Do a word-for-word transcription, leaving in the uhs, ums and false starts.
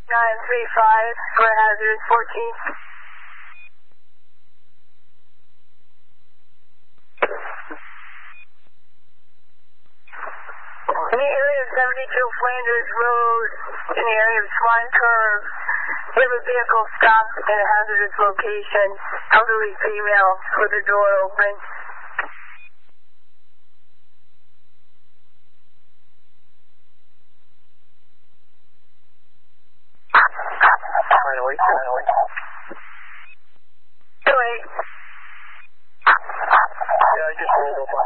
nine three five for hazardous fourteen. In the area of seventy-two Flanders Road, in the area of Swan Curve, we have a vehicle stopped at a hazardous location, elderly female with the door open. Finally, finally. Wait. Yeah, I just rolled up